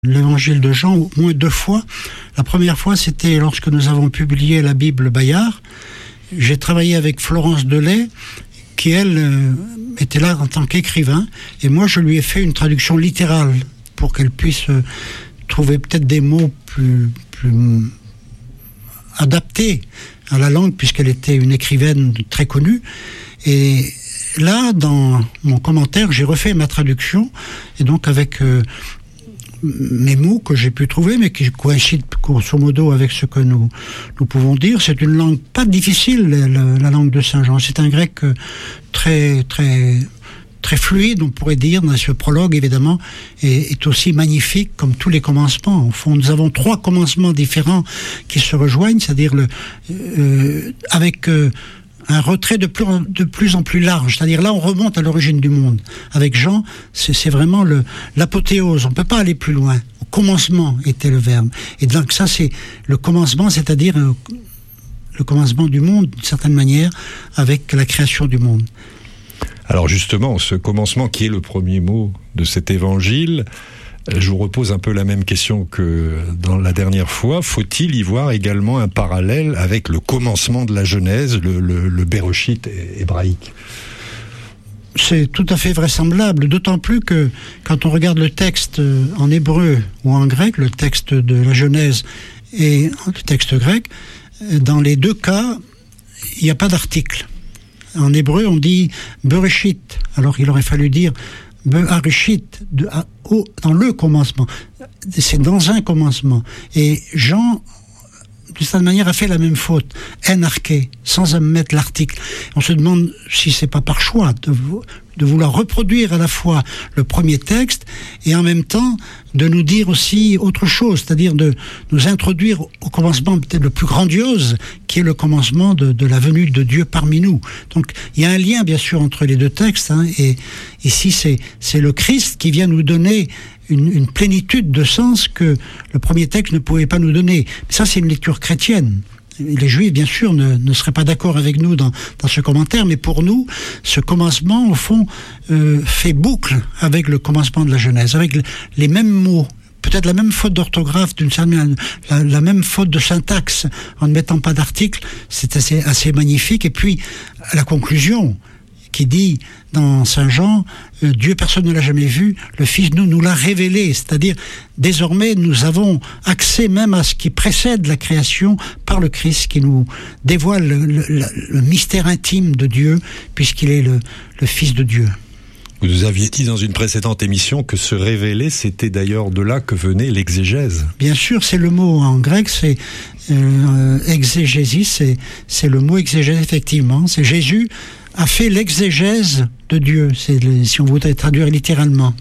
l'évangile de Jean au moins 2 fois. La première fois, c'était lorsque nous avons publié la Bible Bayard. J'ai travaillé avec Florence Delay, qui elle était là en tant qu'écrivain, et moi je lui ai fait une traduction littérale pour qu'elle puisse trouver peut-être des mots plus adaptés à la langue, puisqu'elle était une écrivaine très connue. Et là, dans mon commentaire, j'ai refait ma traduction, et donc avec mes mots que j'ai pu trouver, mais qui coïncident grosso modo avec ce que nous pouvons dire. C'est une langue pas difficile, la langue de Saint Jean. C'est un grec très fluide, on pourrait dire. Dans ce prologue, évidemment, est aussi magnifique comme tous les commencements. Au fond, nous avons 3 commencements différents qui se rejoignent, c'est-à-dire avec un retrait de plus en plus large. C'est-à-dire là, on remonte à l'origine du monde. Avec Jean, c'est vraiment l'apothéose. On ne peut pas aller plus loin. Au commencement était le Verbe. Et donc ça, c'est le commencement, c'est-à-dire le commencement du monde, d'une certaine manière, avec la création du monde. Alors justement, ce commencement qui est le premier mot de cet évangile, je vous repose un peu la même question que dans la dernière fois. Faut-il y voir également un parallèle avec le commencement de la Genèse, le Bereshit hébraïque ? C'est tout à fait vraisemblable, d'autant plus que quand on regarde le texte en hébreu ou en grec, le texte de la Genèse et le texte grec, dans les 2 cas, il n'y a pas d'article. En hébreu, on dit Bereshit, alors il aurait fallu dire Bereshit, dans le commencement. C'est dans un commencement. Et Jean, d'une certaine manière, a fait la même faute. Enarché, sans mettre l'article. On se demande si c'est pas par choix de vouloir reproduire à la fois le premier texte et en même temps de nous dire aussi autre chose, c'est-à-dire de nous introduire au commencement peut-être le plus grandiose, qui est le commencement de la venue de Dieu parmi nous. Donc il y a un lien bien sûr entre les 2 textes, et ici c'est le Christ qui vient nous donner une plénitude de sens que le premier texte ne pouvait pas nous donner. Mais ça, c'est une lecture chrétienne. Les Juifs, bien sûr, ne seraient pas d'accord avec nous dans ce commentaire, mais pour nous, ce commencement, au fond, fait boucle avec le commencement de la Genèse, avec les mêmes mots, peut-être la même faute d'orthographe, la même faute de syntaxe, en ne mettant pas d'article. C'est assez magnifique. Et puis, à la conclusion, qui dit dans Saint Jean, Dieu personne ne l'a jamais vu, le Fils nous l'a révélé, c'est-à-dire désormais nous avons accès même à ce qui précède la création par le Christ, qui nous dévoile le mystère intime de Dieu, puisqu'il est le Fils de Dieu. Vous nous aviez dit dans une précédente émission que se révéler, c'était d'ailleurs de là que venait l'exégèse. Bien sûr, c'est le mot en grec, c'est exégésis, c'est le mot exégèse, effectivement. C'est Jésus a fait l'exégèse de Dieu, si on voudrait traduire littéralement.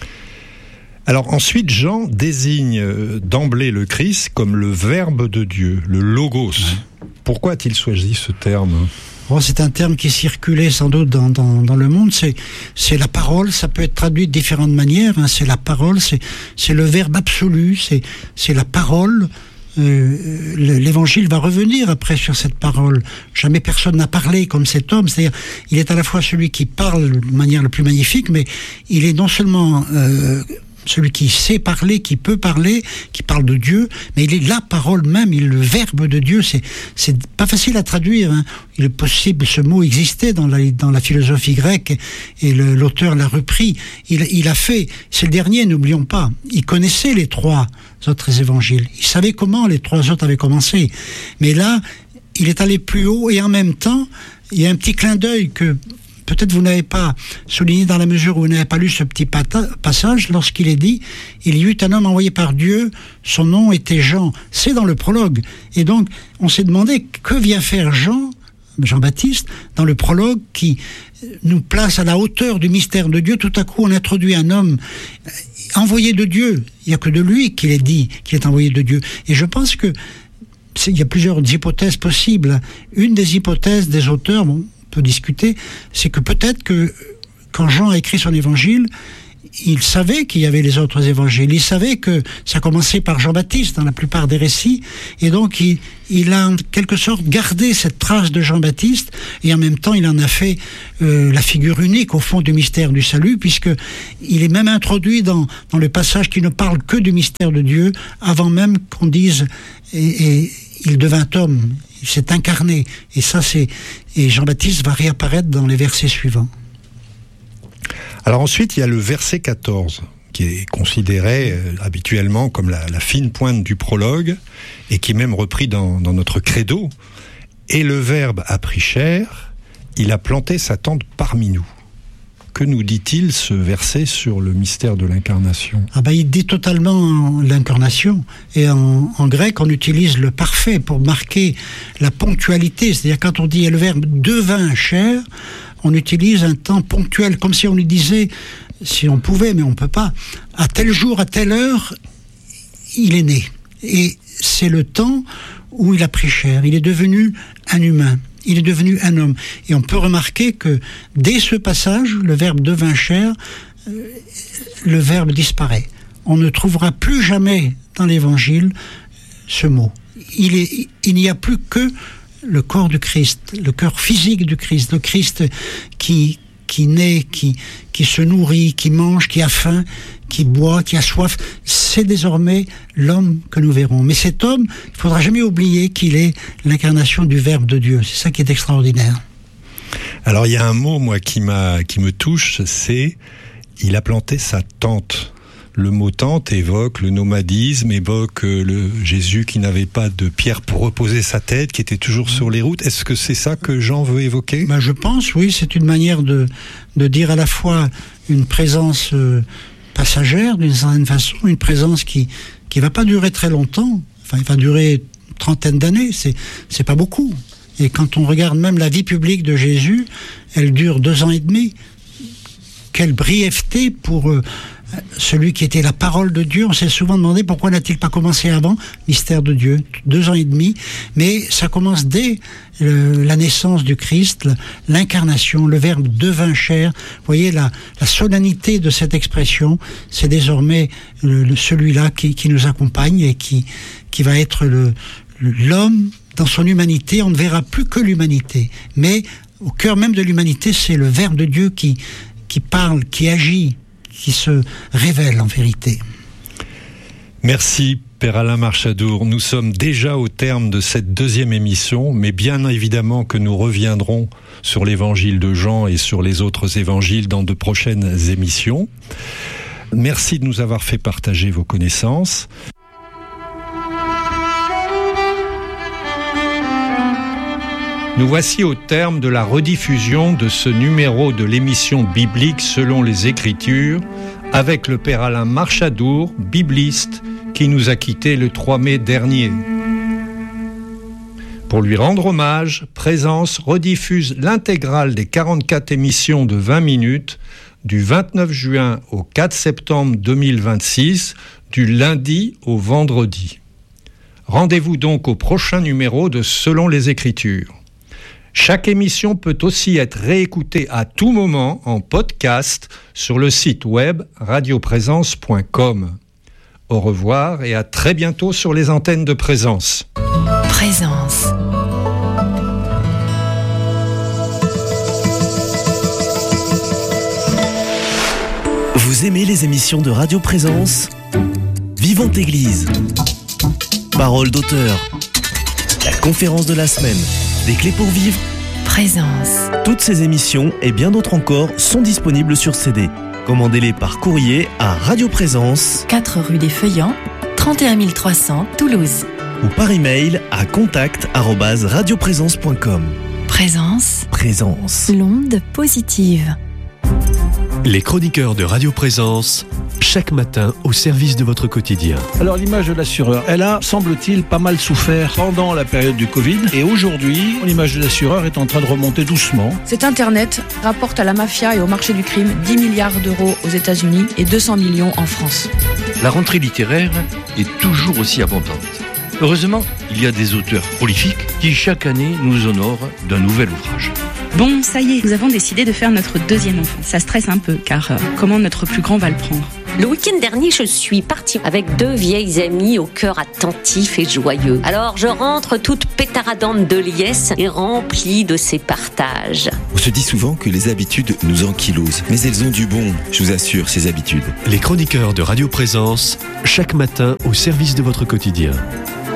Alors ensuite, Jean désigne d'emblée le Christ comme le Verbe de Dieu, le Logos. Ouais. Pourquoi a-t-il choisi ce terme ? C'est un terme qui circulait sans doute dans le monde. C'est la parole, ça peut être traduit de différentes manières. C'est la parole, c'est le Verbe absolu, c'est la parole. L'évangile va revenir après sur cette parole. Jamais personne n'a parlé comme cet homme. C'est-à-dire, il est à la fois celui qui parle de manière la plus magnifique, mais il est non seulement celui qui sait parler, qui peut parler, qui parle de Dieu, mais il est la parole même, il est le Verbe de Dieu. C'est pas facile à traduire. Il est possible, ce mot existait dans la philosophie grecque, et l'auteur l'a repris. Il a fait, c'est le dernier, n'oublions pas. Il connaissait les 3 autres évangiles. Il savait comment les 3 autres avaient commencé. Mais là, il est allé plus haut, et en même temps, il y a un petit clin d'œil que peut-être vous n'avez pas souligné dans la mesure où vous n'avez pas lu ce petit passage, lorsqu'il est dit « Il y eut un homme envoyé par Dieu, son nom était Jean ». C'est dans le prologue. Et donc, on s'est demandé que vient faire Jean-Baptiste, dans le prologue qui nous place à la hauteur du mystère de Dieu. Tout à coup, on introduit un homme envoyé de Dieu. Il n'y a que de lui qu'il est dit qu'il est envoyé de Dieu. Et je pense que il y a plusieurs hypothèses possibles. Une des hypothèses des auteurs, on peut discuter, c'est que peut-être que quand Jean a écrit son évangile, il savait qu'il y avait les autres évangiles. Il savait que ça commençait par Jean-Baptiste dans la plupart des récits. Et donc, il a en quelque sorte gardé cette trace de Jean-Baptiste. Et en même temps, il en a fait la figure unique, au fond, du mystère du salut, puisqu'il est même introduit dans le passage qui ne parle que du mystère de Dieu, avant même qu'on dise « et il devint homme ». Il s'est incarné. Et Jean-Baptiste va réapparaître dans les versets suivants. Alors ensuite, il y a le verset 14, qui est considéré habituellement comme la fine pointe du prologue, et qui est même repris dans notre credo. Et le Verbe a pris chair, il a planté sa tente parmi nous. Que nous dit-il, ce verset, sur le mystère de l'incarnation ? Il dit totalement l'incarnation. Et en grec, on utilise le parfait pour marquer la ponctualité. C'est-à-dire, quand on dit « le Verbe devint chair », on utilise un temps ponctuel, comme si on lui disait, si on pouvait, mais on ne peut pas, à tel jour, à telle heure, il est né. Et c'est le temps où il a pris chair. Il est devenu un humain. Il est devenu un homme. Et on peut remarquer que dès ce passage, le Verbe devint chair, le Verbe disparaît. On ne trouvera plus jamais dans l'Évangile ce mot. Il n'y a plus que le corps du Christ, le corps physique du Christ, le Christ qui naît, qui se nourrit, qui mange, qui a faim, qui boit, qui a soif. C'est désormais l'homme que nous verrons. Mais cet homme, il ne faudra jamais oublier qu'il est l'incarnation du Verbe de Dieu. C'est ça qui est extraordinaire. Alors il y a un mot, moi, qui me touche, c'est « il a planté sa tente ». Le mot tente évoque le nomadisme, évoque le Jésus qui n'avait pas de pierre pour reposer sa tête, qui était toujours sur les routes. Est-ce que c'est ça que Jean veut évoquer ? Je pense, oui, c'est une manière de dire à la fois une présence passagère, d'une certaine façon, une présence qui va pas durer très longtemps. Enfin, il va durer une trentaine d'années, c'est pas beaucoup. Et quand on regarde même la vie publique de Jésus, elle dure 2 ans et demi. Quelle brièveté pour celui qui était la parole de Dieu. On s'est souvent demandé pourquoi n'a-t-il pas commencé avant, mystère de Dieu, 2 ans et demi, mais ça commence dès la naissance du Christ, l'incarnation, le Verbe devint chair. Vous voyez la solennité de cette expression, c'est désormais celui-là qui nous accompagne et qui va être l'homme dans son humanité. On ne verra plus que l'humanité, mais au cœur même de l'humanité, c'est le Verbe de Dieu qui parle, qui agit, qui se révèle en vérité. Merci Père Alain Marchadour. Nous sommes déjà au terme de cette 2e émission, mais bien évidemment que nous reviendrons sur l'évangile de Jean et sur les autres évangiles dans de prochaines émissions. Merci de nous avoir fait partager vos connaissances. Nous voici au terme de la rediffusion de ce numéro de l'émission biblique selon les Écritures, avec le Père Alain Marchadour, bibliste, qui nous a quittés le 3 mai dernier. Pour lui rendre hommage, Présence rediffuse l'intégrale des 44 émissions de 20 minutes du 29 juin au 4 septembre 2026, du lundi au vendredi. Rendez-vous donc au prochain numéro de Selon les Écritures. Chaque émission peut aussi être réécoutée à tout moment en podcast sur le site web radioprésence.com. Au revoir et à très bientôt sur les antennes de Présence. Présence. Vous aimez les émissions de Radio Présence ? Vivante Église. Parole d'auteur. La conférence de la semaine. Des clés pour vivre. Présence. Toutes ces émissions et bien d'autres encore sont disponibles sur CD. Commandez-les par courrier à Radio Présence, 4 rue des Feuillants, 31 300 Toulouse. ou par email à contact@radioprésence.com. Présence. Présence. L'onde positive. Les chroniqueurs de Radio Présence, chaque matin au service de votre quotidien. Alors l'image de l'assureur, elle a, semble-t-il, pas mal souffert pendant la période du Covid. Et aujourd'hui, l'image de l'assureur est en train de remonter doucement. Cet Internet rapporte à la mafia et au marché du crime 10 milliards d'euros aux États-Unis et 200 millions en France. La rentrée littéraire est toujours aussi abondante. Heureusement, il y a des auteurs prolifiques qui chaque année nous honorent d'un nouvel ouvrage. Bon, ça y est, nous avons décidé de faire notre deuxième enfant. Ça stresse un peu, car comment notre plus grand va le prendre ? Le week-end dernier, je suis partie avec 2 vieilles amies au cœur attentif et joyeux. Alors, je rentre toute pétaradante de liesse et remplie de ces partages. On se dit souvent que les habitudes nous ankylosent, mais elles ont du bon, je vous assure, ces habitudes. Les chroniqueurs de Radio Présence, chaque matin au service de votre quotidien.